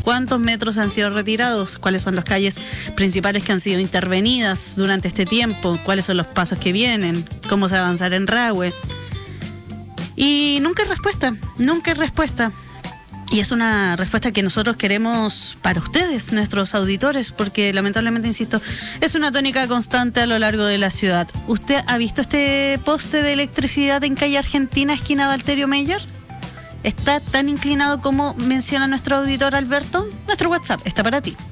cuántos metros han sido retirados, cuáles son las calles principales que han sido intervenidas durante este tiempo, cuáles son los pasos que vienen, cómo se va a avanzar en Rahue. Y nunca hay respuesta. Y es una respuesta que nosotros queremos para ustedes, nuestros auditores, porque lamentablemente, insisto, es una tónica constante a lo largo de la ciudad. ¿Usted ha visto este poste de electricidad en calle Argentina, esquina Valterio Meyer? ¿Está tan inclinado como menciona nuestro auditor Alberto? Nuestro WhatsApp está para ti.